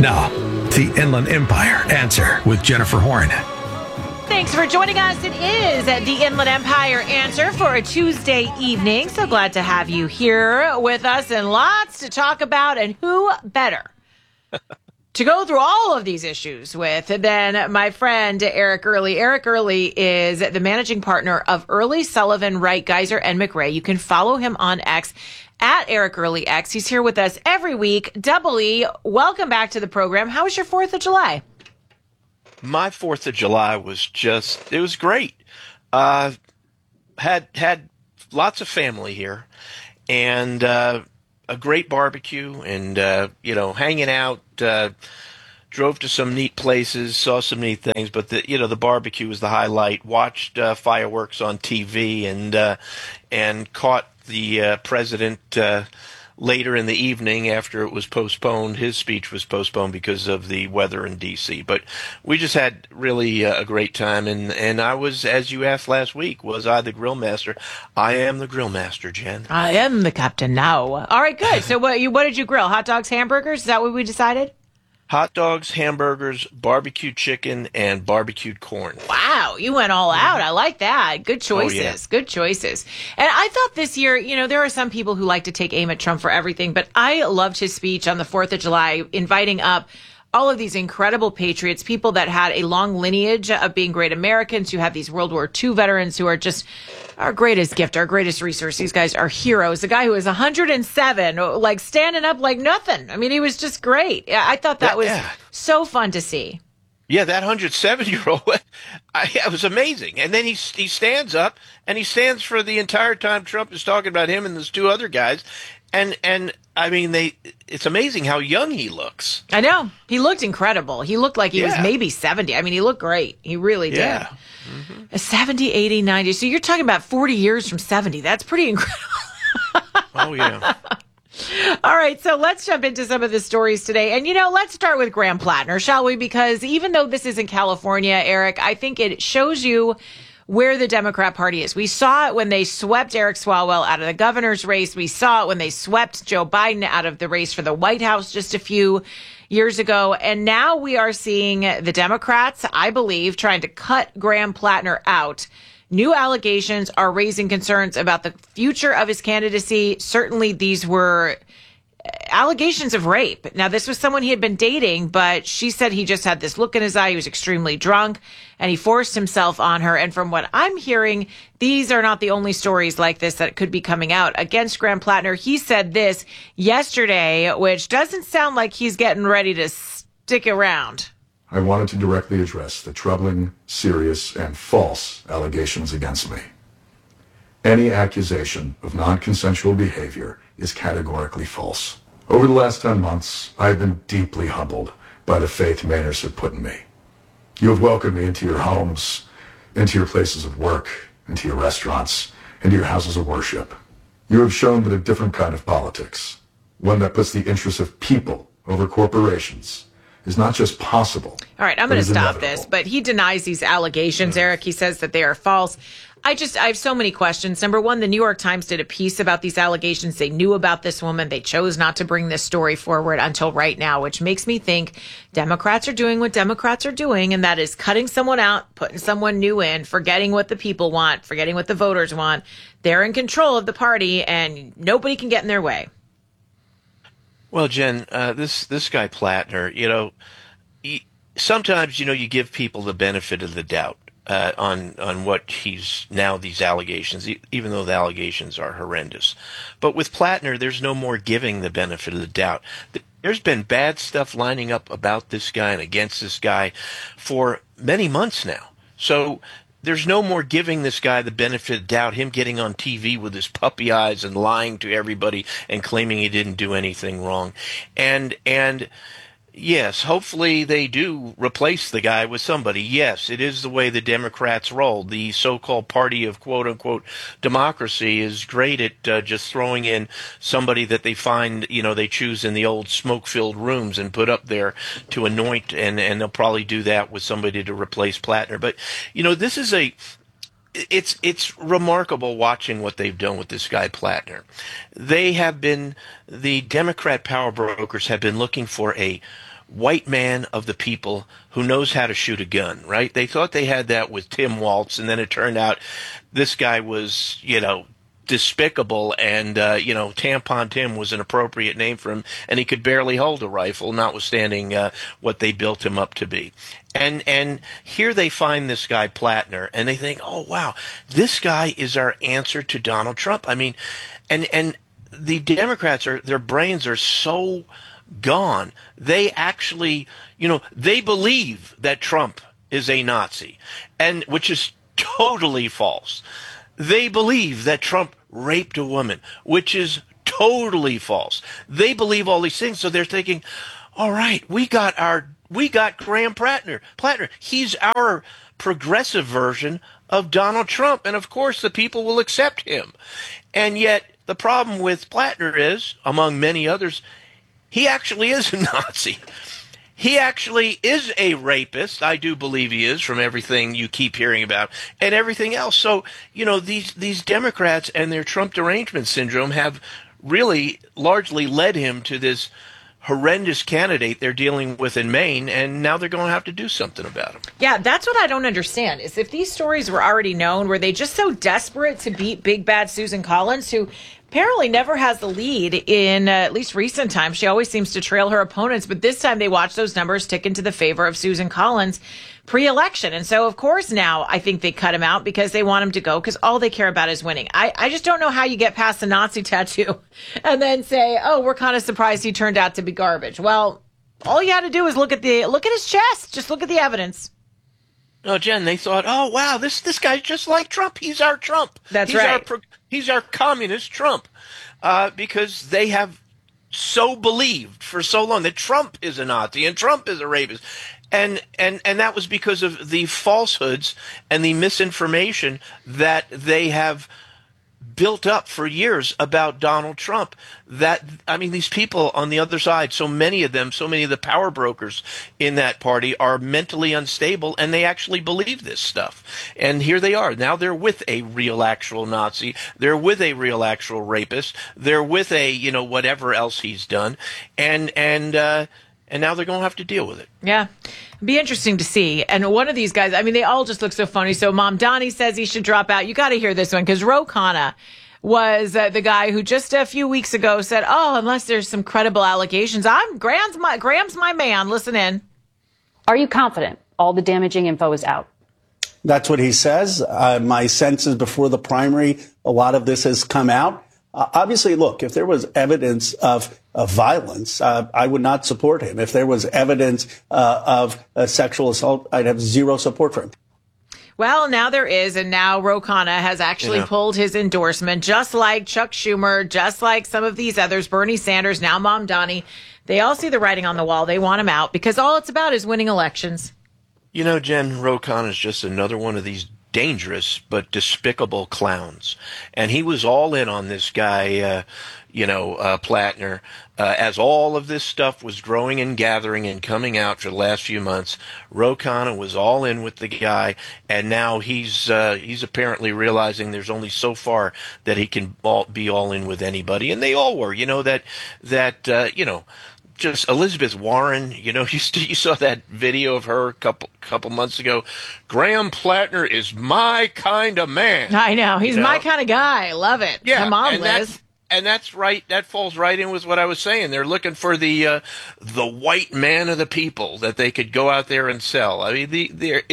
Now, the Inland Empire Answer with Jennifer Horn. Thanks for joining us. It is the Inland Empire Answer for a Tuesday evening. So glad to have you here with us and lots to talk about. And who better to go through all of these issues with than my friend Eric Early. Eric Early is the managing partner of Early, Sullivan, Wright, Geiser, and McRae. You can follow him on X at Eric Early X. He's here with us every week. Double E, welcome back to the program. How was your 4th of July? My 4th of July was it was great. Had lots of family here and a great barbecue and, hanging out, drove to some neat places, saw some neat things, but the barbecue was the highlight. Watched fireworks on TV and caught the president later in the evening after it was postponed. His speech was postponed because of the weather in D.C. But we just had really a great time. And I was, as you asked last week, was I the grill master? I am the grill master, Jen. I am the captain now. All right, good. So what did you grill? Hot dogs, hamburgers? Is that what we decided? Hot dogs, hamburgers, barbecued chicken, and barbecued corn. Wow, you went all out. I like that. Good choices. Oh, yeah. Good choices. And I thought this year, there are some people who like to take aim at Trump for everything, but I loved his speech on the 4th of July, inviting up all of these incredible patriots, people that had a long lineage of being great Americans, who have these World War II veterans who are just our greatest gift, our greatest resource. These guys are heroes. The guy who was 107, like standing up like nothing. I mean, he was just great. I thought that was so fun to see. Yeah, that 107-year-old, it was amazing. And then he stands up, and he stands for the entire time Trump is talking about him and those two other guys. And I mean, it's amazing how young he looks. I know. He looked incredible. He looked like he was maybe 70. I mean, he looked great. He really did. Yeah. 70, 80, 90. So you're talking about 40 years from 70. That's pretty incredible. Oh, yeah. All right, so let's jump into some of the stories today. And, let's start with Graham Plattner, shall we? Because even though this is in California, Eric, I think it shows you where the Democrat Party is. We saw it when they swept Eric Swalwell out of the governor's race. We saw it when they swept Joe Biden out of the race for the White House just a few years ago. And now we are seeing the Democrats, I believe, trying to cut Graham Plattner out. New allegations are raising concerns about the future of his candidacy. Certainly, these were allegations of rape. Now, this was someone he had been dating, but she said he just had this look in his eye. He was extremely drunk, and he forced himself on her. And from what I'm hearing, these are not the only stories like this that could be coming out against Graham Plattner. He said this yesterday, which doesn't sound like he's getting ready to stick around. I wanted to directly address the troubling, serious, and false allegations against me. Any accusation of non-consensual behavior is categorically false. Over the last 10 months, I have been deeply humbled by the faith Mainers have put in me. You have welcomed me into your homes, into your places of work, into your restaurants, into your houses of worship. You have shown that a different kind of politics, one that puts the interests of people over corporations, is not just possible. All right, I'm going to stop this, but he denies these allegations, Eric. He says that they are false. I have so many questions. Number one, the New York Times did a piece about these allegations. They knew about this woman. They chose not to bring this story forward until right now, which makes me think Democrats are doing what Democrats are doing, and that is cutting someone out, putting someone new in, forgetting what the people want, forgetting what the voters want. They're in control of the party, and nobody can get in their way. Well, Jen, this guy Plattner, sometimes, you give people the benefit of the doubt. On what he's now, these allegations, even though the allegations are horrendous. But with Plattner, there's no more giving the benefit of the doubt. There's been bad stuff lining up about this guy and against this guy for many months now. So there's no more giving this guy the benefit of the doubt, him getting on TV with his puppy eyes and lying to everybody and claiming he didn't do anything wrong. And yes, hopefully they do replace the guy with somebody. Yes, it is the way the Democrats roll. The so-called party of quote-unquote democracy is great at just throwing in somebody that they find, they choose in the old smoke-filled rooms and put up there to anoint, and they'll probably do that with somebody to replace Plattner. But, this is it's remarkable watching what they've done with this guy Plattner. The Democrat power brokers have been looking for a white man of the people who knows how to shoot a gun, right? They thought they had that with Tim Walz, and then it turned out this guy was, despicable, and Tampon Tim was an appropriate name for him, and he could barely hold a rifle, notwithstanding what they built him up to be. And here they find this guy Plattner, and they think, oh wow, this guy is our answer to Donald Trump. I mean, and the Democrats their brains are so gone. They actually, they believe that Trump is a Nazi, and which is totally false. They believe that Trump raped a woman, which is totally false. They believe all these things, so they're thinking, all right, we got Graham Plattner. He's our progressive version of Donald Trump, and of course the people will accept him. And yet the problem with Plattner is, among many others, he actually is a Nazi. He actually is a rapist. I do believe he is, from everything you keep hearing about and everything else. So, these Democrats and their Trump derangement syndrome have really largely led him to this horrendous candidate they're dealing with in Maine, and now they're going to have to do something about him. Yeah, that's what I don't understand, is if these stories were already known, were they just so desperate to beat big bad Susan Collins, who apparently never has the lead in at least recent times. She always seems to trail her opponents, but this time they watch those numbers tick into the favor of Susan Collins pre-election. And so, of course, now I think they cut him out because they want him to go, because all they care about is winning. I just don't know how you get past the Nazi tattoo and then say, oh, we're kind of surprised he turned out to be garbage. Well, all you had to do is look at his chest. Just look at the evidence. No, Jen, they thought, oh, wow, this guy's just like Trump. He's our Trump. He's right. He's our communist Trump, because they have so believed for so long that Trump is a Nazi and Trump is a rapist. And that was because of the falsehoods and the misinformation that they have built up for years about Donald Trump. These people on the other side, so many of the power brokers in that party are mentally unstable, and they actually believe this stuff. And here they are. Now they're with a real actual Nazi. They're with a real actual rapist. They're with a, whatever else he's done. And now they're going to have to deal with it. Yeah. Be interesting to see. And one of these guys, they all just look so funny. So Mom Donnie says he should drop out. You got to hear this one, because Ro Khanna was the guy who just a few weeks ago said, oh, unless there's some credible allegations, Graham's my man. Listen in. Are you confident all the damaging info is out? That's what he says. My sense is before the primary, a lot of this has come out. Obviously, look, if there was evidence of violence, I would not support him. If there was evidence of sexual assault, I'd have zero support for him. Well, now there is, and now Ro Khanna has actually pulled his endorsement, just like Chuck Schumer, just like some of these others, Bernie Sanders, now Mom Donnie. They all see the writing on the wall. They want him out because all it's about is winning elections. Jen, Ro Khanna is just another one of these dangerous but despicable clowns. And he was all in on this guy, Plattner, as all of this stuff was growing and gathering and coming out for the last few months. Ro Khanna was all in with the guy, and now he's apparently realizing there's only so far that he can be all in with anybody, and they all were. Just Elizabeth Warren, you saw that video of her a couple months ago. Graham Plattner is my kind of man. I know. He's my kind of guy. Love it. Yeah, come on, Liz. That's right. That falls right in with what I was saying. They're looking for the white man of the people that they could go out there and sell. They're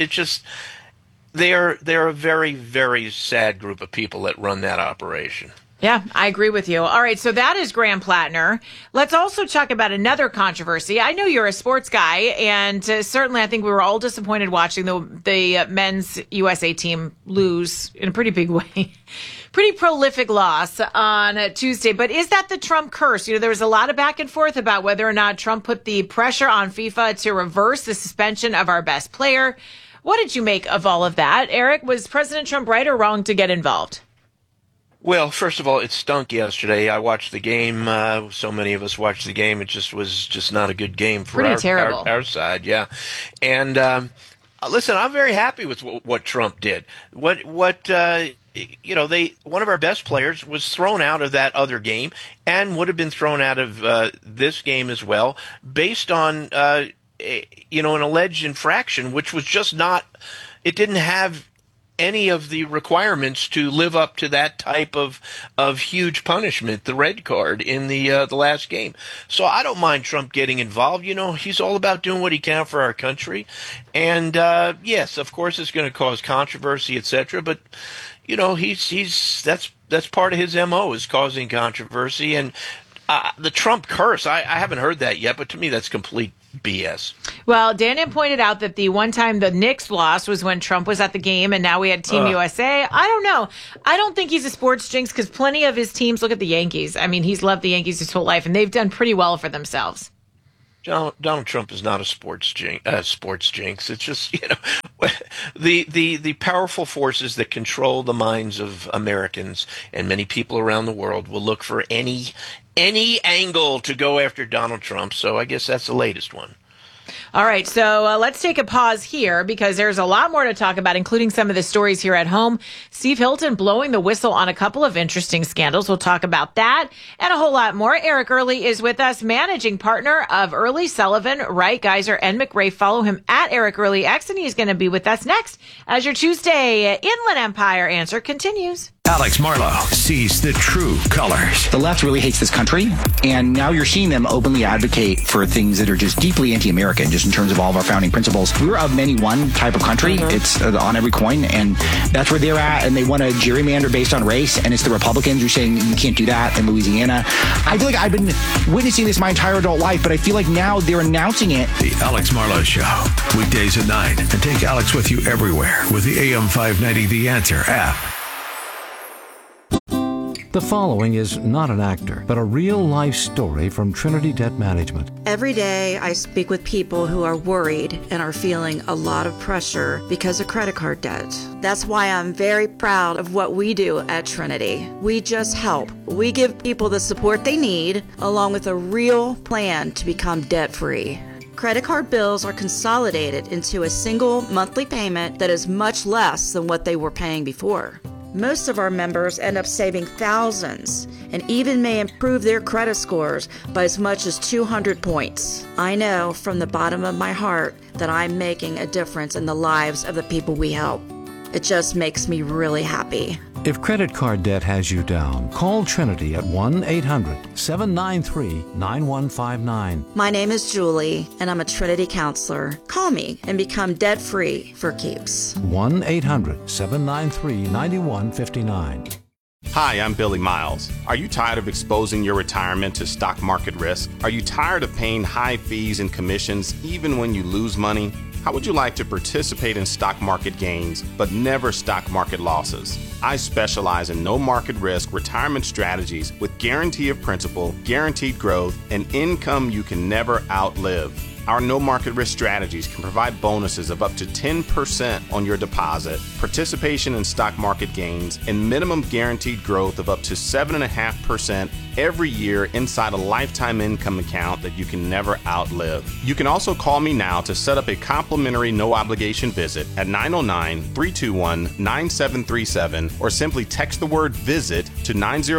a very, very sad group of people that run that operation. Yeah, I agree with you. All right, so that is Graham Plattner. Let's also talk about another controversy. I know you're a sports guy, and certainly I think we were all disappointed watching the men's USA team lose in a pretty big way. Pretty prolific loss on Tuesday. But is that the Trump curse? There was a lot of back and forth about whether or not Trump put the pressure on FIFA to reverse the suspension of our best player. What did you make of all of that? Eric, was President Trump right or wrong to get involved? Well, first of all, it stunk yesterday. I watched the game. So many of us watched the game. It was just not a good game for our side. Yeah. And listen, I'm very happy with what Trump did. What one of our best players was thrown out of that other game and would have been thrown out of this game as well, based on an alleged infraction, which was just not. It didn't have any of the requirements to live up to that type of huge punishment, the red card in the last game. So I don't mind Trump getting involved. He's all about doing what he can for our country. And yes, of course it's going to cause controversy, etc. But that's part of his MO, is causing controversy. And the Trump curse, I haven't heard that yet, but to me that's complete BS. Well, Daniel pointed out that the one time the Knicks lost was when Trump was at the game, and now we had Team USA. I don't know. I don't think he's a sports jinx, because plenty of his teams, look at the Yankees. I mean, he's loved the Yankees his whole life, and they've done pretty well for themselves. Donald Trump is not a sports jinx. It's just, the powerful forces that control the minds of Americans and many people around the world will look for any angle to go after Donald Trump. So I guess that's the latest one. All right, so let's take a pause here, because there's a lot more to talk about, including some of the stories here at home. Steve Hilton blowing the whistle on a couple of interesting scandals. We'll talk about that and a whole lot more. Eric Early is with us, managing partner of Early Sullivan, Wright, Geiser, and McRae. Follow him at Eric Early X, and he's going to be with us next as your Tuesday Inland Empire Answer continues. Alex Marlow sees the true colors. The left really hates this country, and now you're seeing them openly advocate for things that are just deeply anti-American, just in terms of all of our founding principles. We're of many one type of country. It's on every coin, and that's where they're at, and they want to gerrymander based on race, and it's the Republicans who are saying you can't do that in Louisiana. I feel like I've been witnessing this my entire adult life, but I feel like now they're announcing it. The Alex Marlow Show, weekdays at 9, and take Alex with you everywhere with the AM 590 The Answer app. The following is not an actor, but a real-life story from Trinity Debt Management. Every day I speak with people who are worried and are feeling a lot of pressure because of credit card debt. That's why I'm very proud of what we do at Trinity. We just help. We give people the support they need, along with a real plan to become debt-free. Credit card bills are consolidated into a single monthly payment that is much less than what they were paying before. Most of our members end up saving thousands and even may improve their credit scores by as much as 200 points. I know from the bottom of my heart that I'm making a difference in the lives of the people we help. It just makes me really happy. If credit card debt has you down, call Trinity at 1-800-793-9159. My name is Julie, and I'm a Trinity counselor. Call me and become debt-free for keeps. 1-800-793-9159. Hi, I'm Billy Miles. Are you tired of exposing your retirement to stock market risk? Are you tired of paying high fees and commissions even when you lose money? How would you like to participate in stock market gains, but never stock market losses? I specialize in no market risk retirement strategies with guarantee of principal, guaranteed growth, and income you can never outlive. Our no market risk strategies can provide bonuses of up to 10% on your deposit, participation in stock market gains, and minimum guaranteed growth of up to 7.5% every year inside a lifetime income account that you can never outlive. You can also call me now to set up a complimentary no obligation visit at 909-321-9737 or simply text the word visit to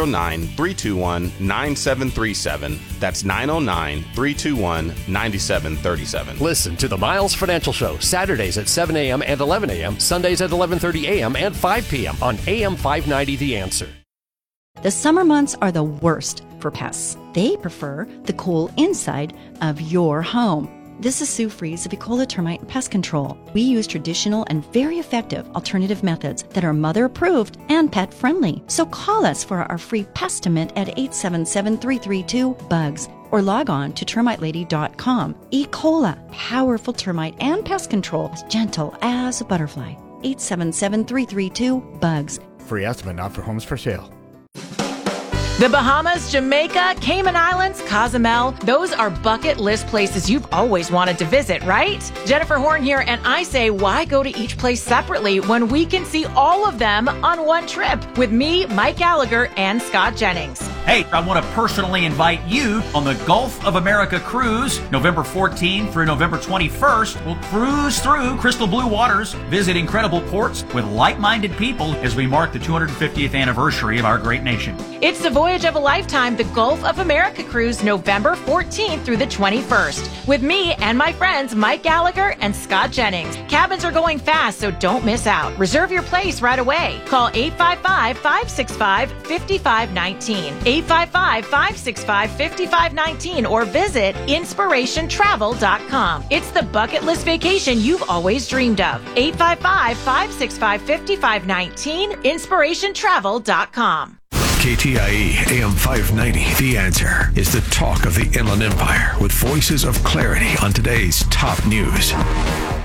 909-321-9737. That's 909-321-9737. Listen to the Miles Financial Show Saturdays at 7 a.m. and 11 a.m., Sundays at 11:30 a.m. and 5 p.m. on AM 590 The Answer. The summer months are the worst for pests. They prefer the cool inside of your home. This is Sue Fries of Ecola Termite and Pest Control. We use traditional and very effective alternative methods that are mother-approved and pet-friendly. So call us for our free Pestimate at 877-332-BUGS. or log on to termitelady.com. Ecola, powerful termite and pest control, as gentle as a butterfly. 877-332-BUGS. Free estimate not for homes for sale. The Bahamas, Jamaica, Cayman Islands, Cozumel, those are bucket list places you've always wanted to visit, right? Jennifer Horn here, and I say, why go to each place separately when we can see all of them on one trip with me, Mike Gallagher, and Scott Jennings? Hey, I want to personally invite you on the Gulf of America cruise, November 14th through November 21st. We'll cruise through crystal blue waters, visit incredible ports with like-minded people as we mark the 250th anniversary of our great nation. It's the voyage of a lifetime, the Gulf of America cruise, November 14th through the 21st. With me and my friends Mike Gallagher and Scott Jennings. Cabins are going fast, so don't miss out. Reserve your place right away. Call 855-565-5519. 855-565-5519 or visit inspirationtravel.com. It's the bucket list vacation you've always dreamed of. 855-565-5519, inspirationtravel.com. KTIE AM 590, The Answer, is the talk of the Inland Empire with voices of clarity on today's top news.